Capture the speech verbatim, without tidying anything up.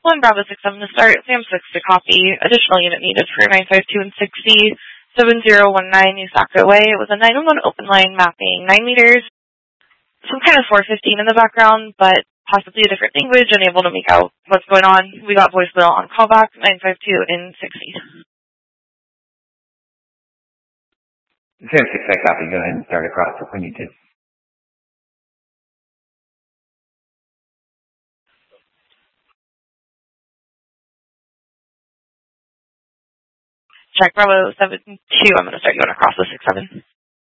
one Bravo six seven to start, Sam six to copy. Additional unit needed for nine five two and sixty, seven zero one nine Usaka Way. It was a nine one one open line mapping nine meters. Some kind of four fifteen in the background, but possibly a different language, unable to make out what's going on. We got voicemail on callback, nine five two and sixty. Sam six, I copy. Go ahead and start across if we need to. Check Bravo seven two. I'm going to start going across the six seven.